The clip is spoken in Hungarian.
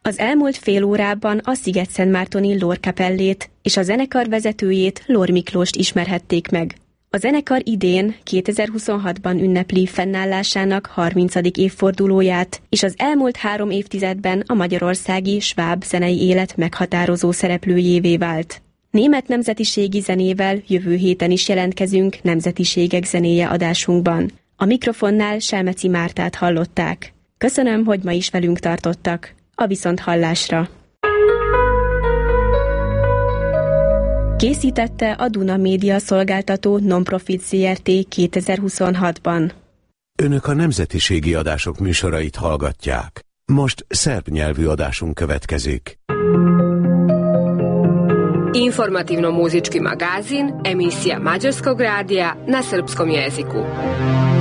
Az elmúlt fél órában a Szigetszentmártoni Lór Kapellét és a zenekar vezetőjét, Lór Miklóst ismerhették meg. A zenekar idén, 2026-ban ünnepli fennállásának 30. évfordulóját, és az elmúlt 3 évtizedben a magyarországi sváb zenei élet meghatározó szereplőjévé vált. Német nemzetiségi zenével jövő héten is jelentkezünk Nemzetiségek zenéje adásunkban. A mikrofonnál Selmeci Mártát hallották. Köszönöm, hogy ma is velünk tartottak. A viszonthallásra! Készítette a Duna Média Szolgáltató Nonprofit Zrt. 2026-ban. Önök a nemzetiségi adások műsorait hallgatják. Most szerb nyelvű adásunk következik. Informativno-muzički magazin, emisija Mađarskog radija na srpskom jeziku.